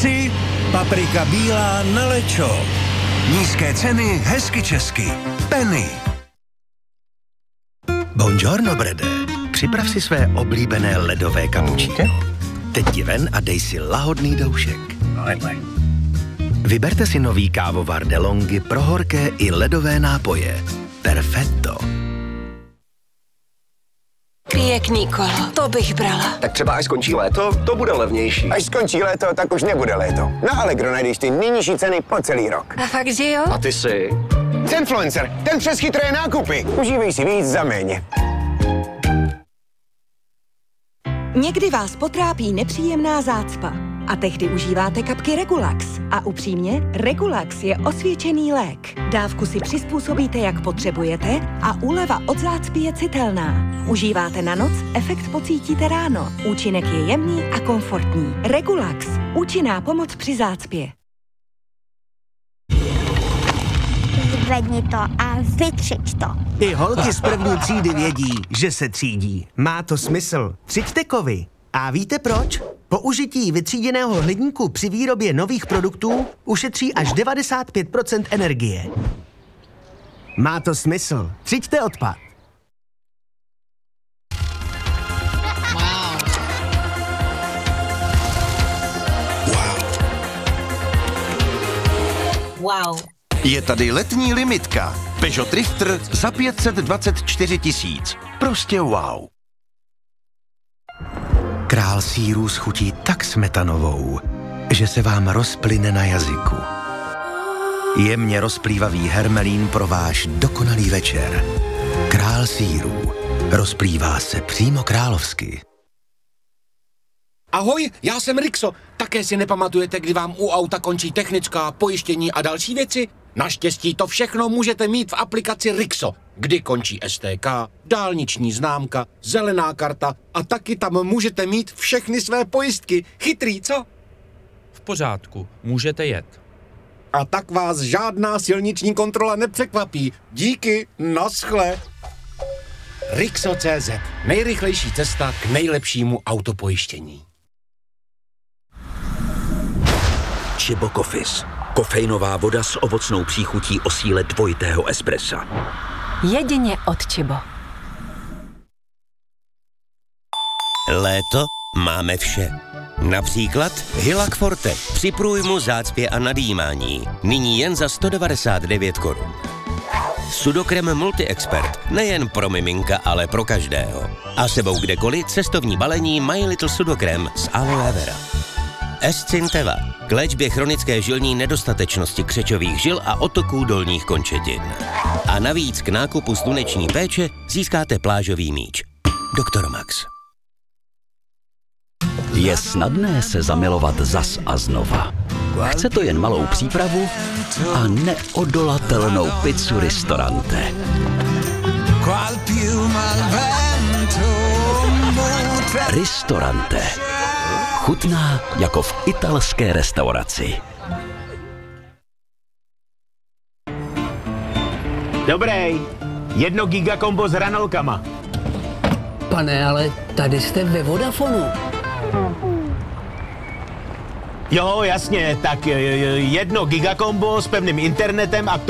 3. Paprika bílá na lečo. Nízké ceny, hezky česky. Penny. Buongiorno, Brede. Připrav si své oblíbené ledové kapučíky. Teď ti ven a dej si lahodný doušek. Vyberte si nový kávovar DeLonghi pro horké i ledové nápoje. Perfetto. Pěkný kolo, to bych brala. Tak třeba až skončí léto, to bude levnější. Až skončí léto, tak už nebude léto. Na Allegro najdeš ty nejnižší ceny po celý rok. A fakt, že jo? A ty si? Zenfluencer, ten přes chytré nákupy. Užívej si víc za méně. Někdy vás potrápí nepříjemná zácpa a tehdy užíváte kapky Regulax. A upřímně, Regulax je osvědčený lék. Dávku si přizpůsobíte, jak potřebujete a úleva od zácpy je citelná. Užíváte na noc, efekt pocítíte ráno. Účinek je jemný a komfortní. Regulax. Účinná pomoc při zácpě. Zvedni to a vytřič to. I holky z první třídy vědí, že se třídí. Má to smysl. Třiďte kovy. A víte proč? Použití vytříděného hliníku při výrobě nových produktů ušetří až 95% energie. Má to smysl. Třiďte odpad. Wow. Je tady letní limitka. Peugeot Drifter za 524 000. Prostě wow. Král sýrů schutí tak smetanovou, že se vám rozplyne na jazyku. Jemně rozplývavý hermelín pro váš dokonalý večer. Král sýrů. Rozplývá se přímo královsky. Ahoj, já jsem Rixo. Také si nepamatujete, kdy vám u auta končí technická, pojištění a další věci? Naštěstí to všechno můžete mít v aplikaci Rixo, kdy končí STK, dálniční známka, zelená karta a taky tam můžete mít všechny své pojistky. Chytrý, co? V pořádku, můžete jet. A tak vás žádná silniční kontrola nepřekvapí. Díky, naschle. Rixo.cz. Nejrychlejší cesta k nejlepšímu autopojištění. Chibo Coffees. Kofeinová voda s ovocnou příchutí o síle dvojitého espressa. Jedině od Chibo. Léto máme vše. Například Hilak Forte při průjmu, zácpě a nadýmání. Nyní jen za 199 korun. Sudokrem Multi-Expert, nejen pro miminka, ale pro každého. A sebou kdekoliv cestovní balení My Little Sudokrem z aloe vera. Escinteva k léčbě chronické žilní nedostatečnosti křečových žil a otoků dolních končetin. A navíc k nákupu sluneční péče získáte plážový míč. Dr. Max. Je snadné se zamilovat zas a znova. Chce to jen malou přípravu a neodolatelnou pizzu Ristorante. Ristorante. Chutná jako v italské restauraci. Dobrý. 1 gigakombo s hranolkama. Pane, ale tady jste ve Vodafonu. Jo, jasně, tak 1 gigakombo s pevným internetem a